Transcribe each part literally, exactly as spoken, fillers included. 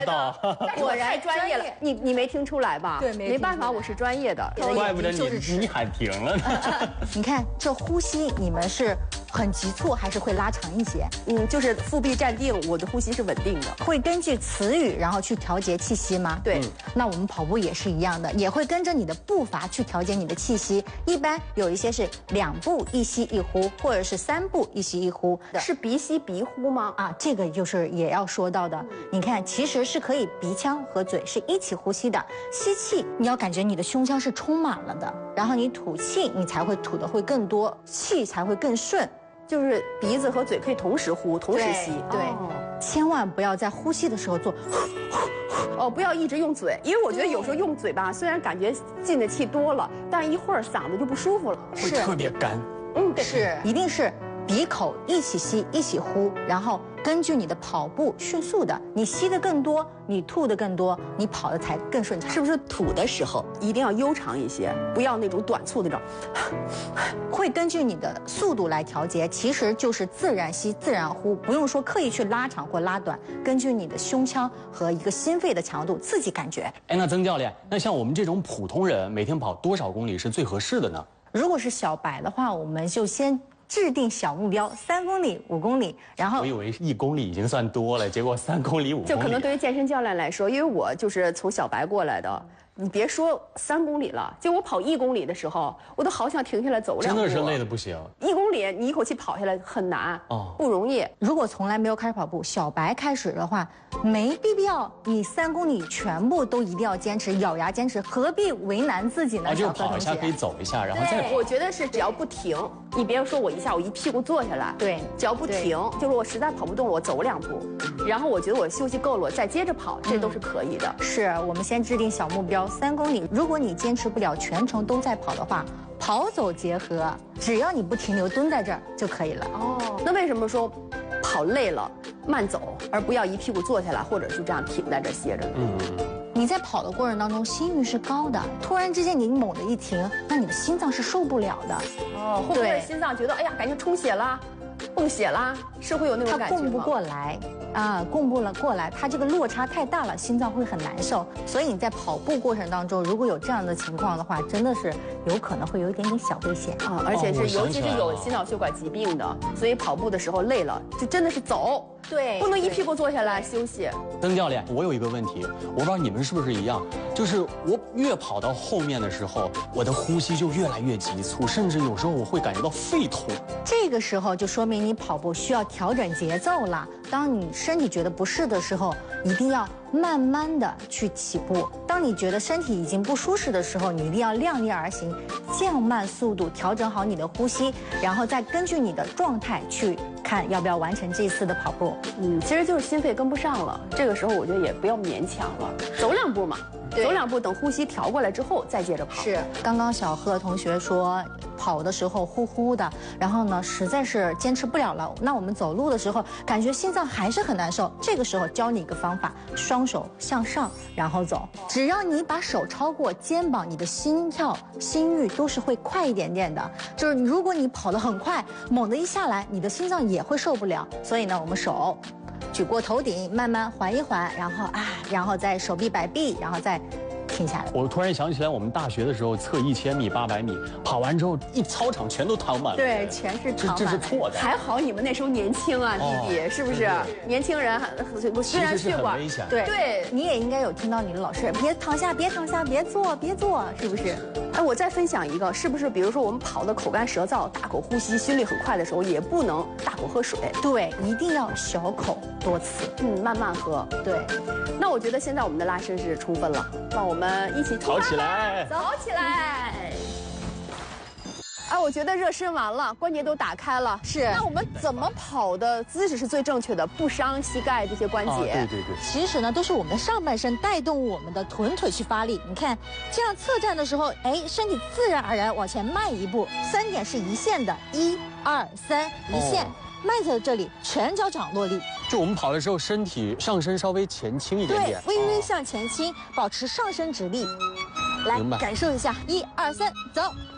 到， 果然专业了。你你没听出来吧？ 对，没没办法，我是专业的。 怪不得你你喊停了呢。 你看这呼吸，你们是很急促还是会拉长一些？ 嗯，就是腹壁站定，我的呼吸是稳定的。 会根据词语然后去调节气息吗？ 对。 那我们跑步也是一样的，也会跟着你的步伐去调节你的气息。一般有一些是两步一吸一呼，或者是三步一吸一呼。 是鼻吸鼻呼吗？ 啊，这个就是也要说到的。你看，其实是可以鼻腔和嘴是一起呼吸的。吸气，你要感觉你的胸腔是充满了的，然后你吐气，你才会吐的会更多，气才会更顺。 就是鼻子和嘴可以同时呼，同时吸。 对，千万不要在呼吸的时候做。 哦，不要一直用嘴，因为我觉得有时候用嘴巴，虽然感觉进的气多了，但是一会儿嗓子就不舒服了， 会特别干。 嗯，对， 是，一定是鼻口一起吸，一起呼，然后根据你的跑步迅速的，你吸的更多，你吐的更多，你跑的才更顺畅。 是不是吐的时候一定要悠长一些，不要那种短促那种？ 会根据你的速度来调节，其实就是自然吸自然呼，不用说刻意去拉长或拉短，根据你的胸腔和一个心肺的强度自己感觉。 哎，那曾教练，那像我们这种普通人，每天跑多少公里是最合适的呢？ 如果是小白的话，我们就先制定小目标，三公里、五公里，然后我以为一公里已经算多了，结果三公里、五公里， 就可能对于健身教练来说，因为我就是从小白过来的，你别说三公里了，就我跑一公里的时候，我都好想停下来走两步。 真的是累得不行。 一公里你一口气跑下来很难，哦，不容易。 如果从来没有开始跑步，小白开始的话，没必要你三公里全部都一定要坚持，咬牙坚持，何必为难自己呢？ 啊，就跑一下可以走一下，然后再跑。 我觉得是只要不停，你别说我一下我一屁股坐下来， 对， 只要不停，就是我实在跑不动了，我走两步，然后我觉得我休息够了，我再接着跑，这都是可以的。 是我们先制定小目标，三公里。如果你坚持不了全程都在跑的话，跑走结合，只要你不停留，蹲在这儿就可以了。 哦，那为什么说跑累了慢走，而不要一屁股坐下来，或者就这样停在这歇着呢？嗯， 你在跑的过程当中，心率是高的，突然之间你猛的一停，那你的心脏是受不了的。 哦，会不会心脏觉得哎呀，感觉充血啦？泵血啦，是会有那种感觉吗？ 它供不过来啊，供不了过来，它这个落差太大了，心脏会很难受。所以你在跑步过程当中，如果有这样的情况的话，真的是有可能会有一点点小危险啊，而且是尤其是有心脑血管疾病的，所以跑步的时候累了，就真的是走。 对， 不能一屁股坐下来休息。 曾教练，我有一个问题，我不知道你们是不是一样，就是我越跑到后面的时候，我的呼吸就越来越急促，甚至有时候我会感觉到肺痛。 这个时候就说明你跑步需要调整节奏了。当你身体觉得不适的时候，一定要慢慢的去起步。当你觉得身体已经不舒适的时候，你一定要量力而行，降慢速度，调整好你的呼吸，然后再根据你的状态去看要不要完成这一次的跑步。 嗯，其实就是心肺跟不上了，这个时候我觉得也不要勉强了，走两步嘛，走两步，等呼吸调过来之后再接着跑。 是，刚刚小贺同学说跑的时候呼呼的，然后呢实在是坚持不了了，那我们走路的时候感觉心脏还是很难受，这个时候教你一个方法，双手向上然后走，只要你把手超过肩膀，你的心跳心率都是会快一点点的。就是如果你跑得很快，猛地一下来，你的心脏也会受不了。所以呢，我们手举过头顶，慢慢缓一缓，然后啊，然后再手臂摆臂，然后再停下来。 我突然想起来，我们大学的时候测一千米、八百米，跑完之后一操场全都躺满了。 对，全是躺满了。 这这是错的。 还好你们那时候年轻啊，弟弟，是不是？年轻人虽然血管对对， 你也应该有听到你的老师，别躺下，别躺下，别坐，别坐，是不是？ 哎，我再分享一个，是不是？比如说我们跑的口干舌燥、大口呼吸、心率很快的时候，也不能大口喝水。 对，一定要小口多次， 嗯，慢慢喝。 对。 那我觉得现在我们的拉伸是充分了，让我们一起跑起来， 走起来。啊，我觉得热身完了，关节都打开了。 是。 那我们怎么跑的姿势是最正确的，不伤膝盖这些关节？啊、 对对对。 其实呢，都是我们的上半身带动我们的臀腿去发力。你看，这样侧站的时候，哎，身体自然而然往前迈一步。三点是一线的，一、二、三，一线。哦，迈在这里，全脚掌落力。 就我们跑的时候，身体上身稍微前倾一点点， 对，微微向前倾，保持上身直立。来，感受一下，一二三，走，哎。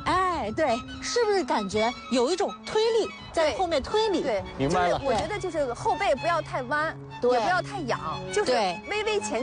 对对，是不是感觉有一种推力在后面推你？ 对， 明白了。 就是我觉得就是后背不要太弯， 对也不要太仰，就是对微微前。